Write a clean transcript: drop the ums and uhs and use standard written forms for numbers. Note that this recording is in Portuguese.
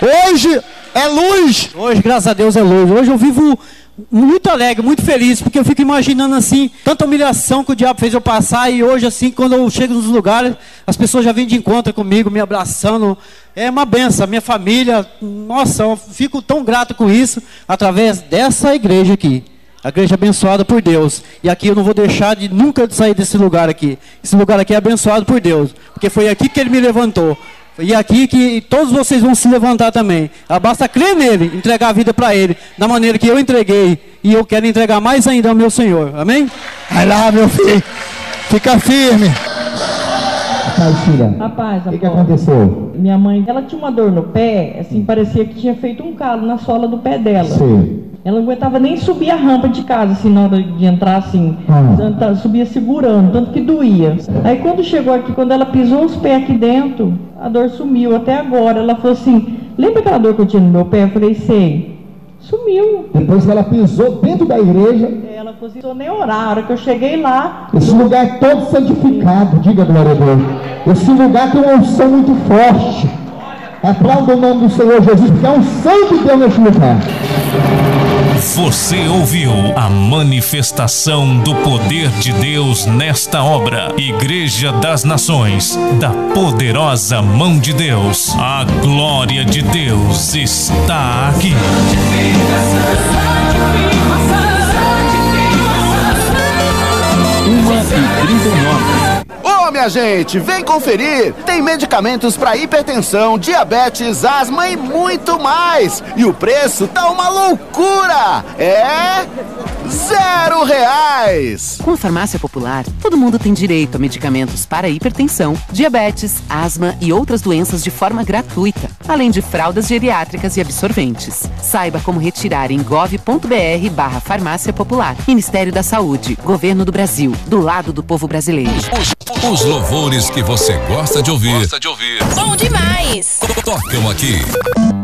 Hoje é luz. Hoje, graças a Deus, é luz. Hoje eu vivo muito alegre, muito feliz, porque eu fico imaginando assim, tanta humilhação que o diabo fez eu passar, e hoje assim, quando eu chego nos lugares, as pessoas já vêm de encontro comigo, me abraçando. É uma benção, minha família, nossa, eu fico tão grato com isso, através dessa igreja aqui. A igreja abençoada por Deus. E aqui eu não vou deixar de nunca sair desse lugar aqui. Esse lugar aqui é abençoado por Deus, porque foi aqui que Ele me levantou. E aqui que todos vocês vão se levantar também. Basta crer nele, entregar a vida para Ele, da maneira que eu entreguei. E eu quero entregar mais ainda ao meu Senhor. Amém? Vai lá, meu filho. Fica firme. Rapaz, o que aconteceu? Minha mãe, ela tinha uma dor no pé, assim, parecia que tinha feito um calo na sola do pé dela. Sim. Ela não aguentava nem subir a rampa de casa, assim, na hora de entrar, assim. Subia segurando, tanto que doía. Aí quando chegou aqui, quando ela pisou os pés aqui dentro, a dor sumiu até agora. Ela falou assim, lembra aquela dor que eu tinha no meu pé? Eu falei, sei. Sumiu. Depois que ela pisou dentro da igreja, ela falou assim, eu nem orar. A hora que eu cheguei lá... Esse lugar é todo santificado, diga glória a Deus. Esse lugar tem uma unção muito forte. Aplauda o nome do Senhor Jesus, porque é um santo de Deus nesse lugar. Você ouviu a manifestação do poder de Deus nesta obra. Igreja das Nações, da poderosa mão de Deus. A glória de Deus está aqui. 1h39. Ô, minha gente, vem conferir! Tem medicamentos para hipertensão, diabetes, asma e muito mais! E o preço tá uma loucura! É... R$0! Com a Farmácia Popular, todo mundo tem direito a medicamentos para hipertensão, diabetes, asma e outras doenças de forma gratuita, além de fraldas geriátricas e absorventes. Saiba como retirar em gov.br/Farmácia Popular. Ministério da Saúde, Governo do Brasil, do lado do povo brasileiro. Os louvores que você gosta de ouvir. Bom demais! Tocam aqui.